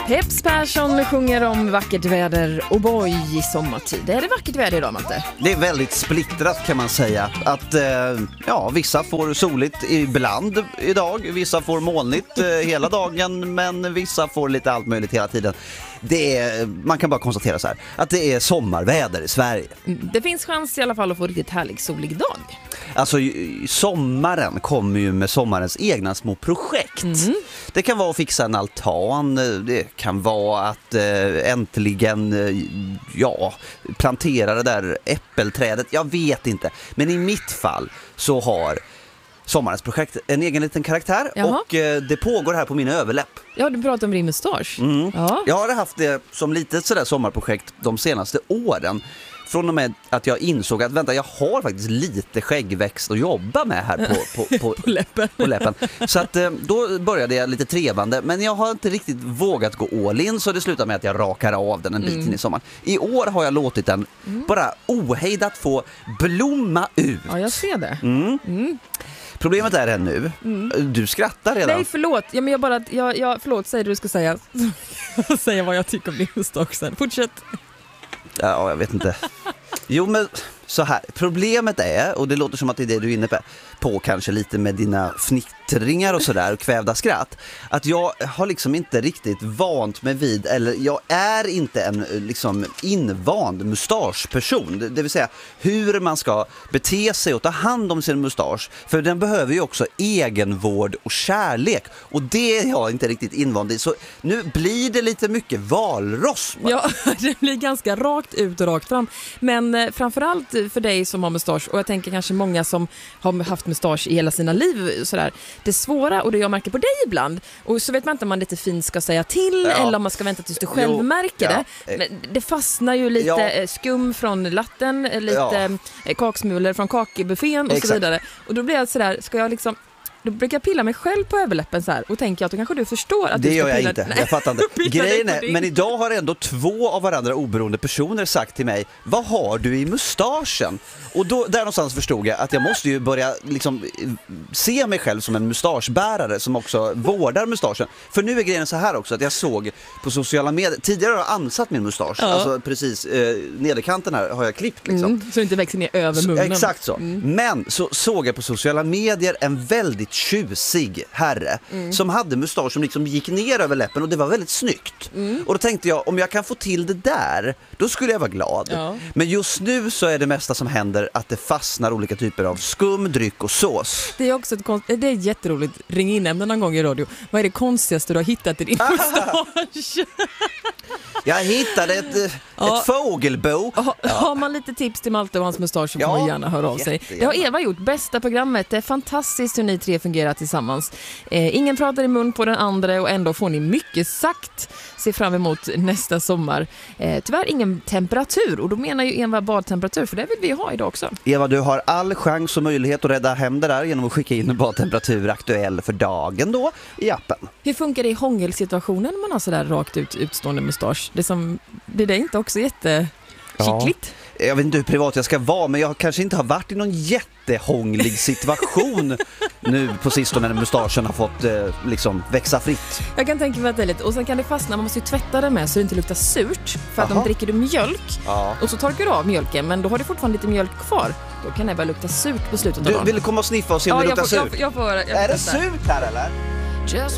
Peps Persson sjunger om vackert väder och boy i sommartid. Är det vackert väder idag, Matte? Det är väldigt splittrat kan man säga. Att vissa får soligt ibland idag, vissa får molnigt hela dagen, men vissa får lite allt möjligt hela tiden. Man kan bara konstatera så här, att det är sommarväder i Sverige. Det finns chans i alla fall att få riktigt härlig solig dag. Alltså sommaren kommer ju med sommarens egna små projekt. Det kan vara att fixa en altan, det kan vara att äntligen plantera det där äppelträdet. Jag vet inte, men i mitt fall så har sommarens projekt en egen liten karaktär. Jaha. Och det pågår här på min överläpp. Ja, du pratar om din mustasch. Ja. Jag har haft det som litet sådär sommarprojekt de senaste åren. Från och med att jag insåg att jag har faktiskt lite skäggväxt att jobba med här på läppen. Så att då började jag lite trevande, men jag har inte riktigt vågat gå all in, så det slutar med att jag rakar av den en bit in i sommaren. I år har jag låtit den bara ohejdat få blomma ut. Ja, jag ser det. Problemet är här nu. Du skrattar redan. Nej, förlåt. Ja, men förlåt, säg det du ska säga. Säga vad jag tycker om din mustasch sen. Fortsätt. Ja, jag vet inte. Jo, men så här. Problemet är, och det låter som att det är det du är inne på kanske lite med dina fnittringar och sådär och kvävda skratt, att jag har liksom inte riktigt vant mig vid, eller jag är inte en liksom invand mustaschperson, det vill säga hur man ska bete sig och ta hand om sin mustasch, för den behöver ju också egenvård och kärlek, och det är jag inte riktigt invand i, så nu blir det lite mycket valross. Ja, det blir ganska rakt ut och rakt fram, men framförallt för dig som har mustasch, och jag tänker kanske många som har haft mustasch i hela sina liv sådär, det svåra, och det jag märker på dig ibland, och så vet man inte om man lite fint ska säga till eller om man ska vänta tills du själv märker det, men det fastnar ju lite skum från latten, lite kaksmulor från kakbuffén och så vidare, och då blir jag sådär, ska jag liksom, då brukar jag pilla mig själv på överläppen så här och tänker att då kanske du förstår att det du ska gör jag pilla. inte. Jag fattar inte. Grejen är, men idag har ändå 2 av varandra oberoende personer sagt till mig: vad har du i mustaschen? Och då, där någonstans förstod jag att jag måste ju börja liksom se mig själv som en mustaschbärare som också vårdar mustaschen. För nu är grejen så här också, att jag såg på sociala medier, tidigare har jag ansatt min mustasch, alltså precis nederkanten här har jag klippt liksom. Så det inte växer ner över munnen. Exakt så. Men så såg jag på sociala medier en väldigt tjusig herre som hade mustasch som liksom gick ner över läppen, och det var väldigt snyggt. Och då tänkte jag, om jag kan få till det där, då skulle jag vara glad. Men just nu så är det mesta som händer att det fastnar olika typer av skum, dryck och sås. Det är också det är jätteroligt. Ring in ämnen någon gång i radio. Vad är det konstigaste du har hittat i din mustasch? Jag hittade ett fågelbo. Har man lite tips till Malte och hans mustasch så får man gärna höra av sig. Det har Eva gjort, bästa programmet. Det är fantastiskt hur ni 3 fungerar tillsammans. Ingen pratar i mun på den andra och ändå får ni mycket sagt. Se fram emot nästa sommar. Tyvärr ingen temperatur, och då menar ju Eva badtemperatur, för det vill vi ha idag också. Eva, du har all chans och möjlighet att rädda hem det där genom att skicka in en badtemperatur aktuell för dagen då i appen. Hur funkar det i hångelsituationen när man har sådär rakt utstående mustasch? Det är inte också jätteskickligt. Jag vet inte hur privat jag ska vara, men jag kanske inte har varit i någon jättehånglig situation nu på sistone när mustaschen har fått liksom växa fritt. Jag kan tänka mig att det är lite, och sen kan det fastna, man måste ju tvätta det med så det inte luktar surt, för att om dricker du mjölk och så torkar du av mjölken, men då har du fortfarande lite mjölk kvar, då kan det börja lukta surt på slutet av dagen. Du vill komma och sniffa och se om det luktar surt? Jag får är det surt här eller?